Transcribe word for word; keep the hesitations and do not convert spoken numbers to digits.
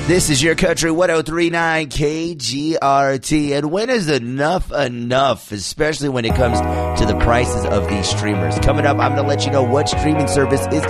This is your country one oh three point nine K G R T. And when is enough enough, especially when it comes to the prices of these streamers? Coming up, I'm going to let you know what streaming service is